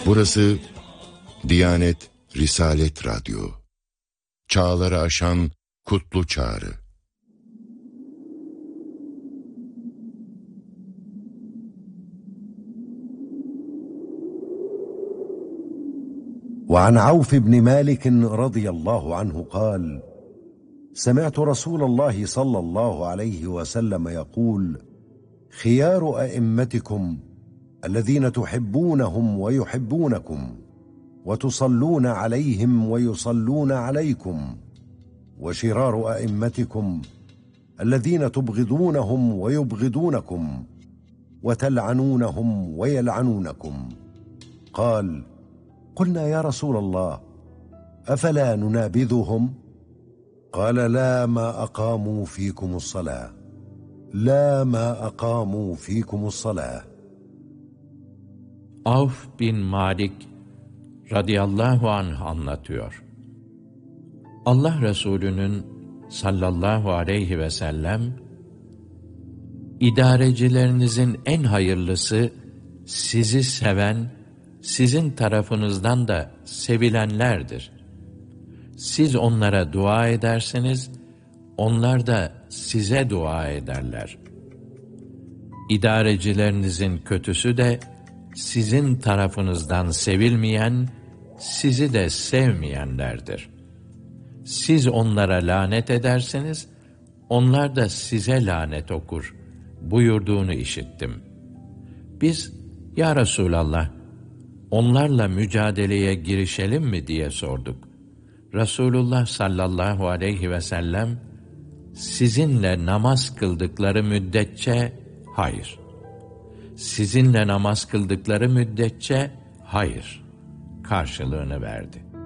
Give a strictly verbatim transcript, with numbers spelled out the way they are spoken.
Burası Diyanet Risalet Radyo. Çağları aşan kutlu çağrı. وعن عوف بن مالك رضي الله عنه قال: سمعت رسول الله صلى الله عليه وسلم يقول: خيار أئمتكم الذين تحبونهم ويحبونكم وتصلون عليهم ويصلون عليكم، وشرار أئمتكم الذين تبغضونهم ويبغضونكم وتلعنونهم ويلعنونكم. قال: قلنا يا رسول الله أفلا ننابذهم؟ قال: لا ما أقاموا فيكم الصلاة لا ما أقاموا فيكم الصلاة. Avf bin Malik radıyallahu anh anlatıyor. Allah Resulü'nün sallallahu aleyhi ve sellem, idarecilerinizin en hayırlısı sizi seven, sizin tarafınızdan da sevilenlerdir. Siz onlara dua edersiniz, onlar da size dua ederler. İdarecilerinizin kötüsü de sizin tarafınızdan sevilmeyen, sizi de sevmeyenlerdir. Siz onlara lanet ederseniz, onlar da size lanet okur buyurduğunu işittim. Biz, ya Resulallah, onlarla mücadeleye girişelim mi diye sorduk. Resulullah sallallahu aleyhi ve sellem, sizinle namaz kıldıkları müddetçe hayır. Sizinle namaz kıldıkları müddetçe hayır karşılığını verdi.